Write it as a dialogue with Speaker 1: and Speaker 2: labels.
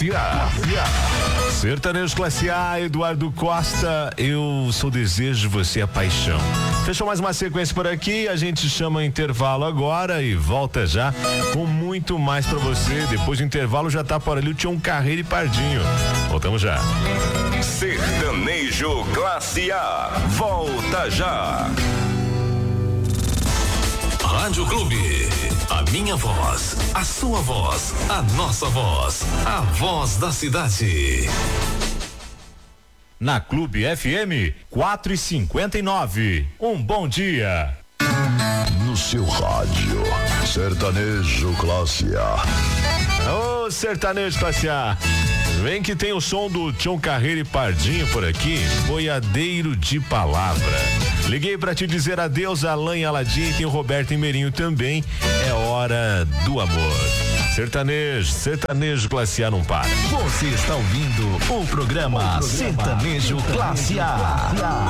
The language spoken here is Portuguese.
Speaker 1: Classe A. Sertanejo Classe A, Eduardo Costa, eu sou desejo, você é paixão. Fechou mais uma sequência por aqui, a gente chama intervalo agora e volta já com muito mais pra você. Depois do intervalo já tá por ali o Tião Carreiro e Pardinho. Voltamos já.
Speaker 2: Sertanejo Classe A, volta já.
Speaker 3: Rádio Clube, a minha voz, a sua voz, a nossa voz, a voz da cidade.
Speaker 1: Na Clube FM 4:59. Um bom dia.
Speaker 4: No seu rádio, Sertanejo Classe A.
Speaker 1: Ô, Sertanejo Classe A. Vem que tem o som do Tião Carreiro e Pardinho por aqui, boiadeiro de palavra. Liguei pra te dizer adeus, Alain e Aladim, e tem o Roberto Emerinho também. É hora do amor. Sertanejo Classe A não para.
Speaker 5: Você está ouvindo o programa Sertanejo Classe A.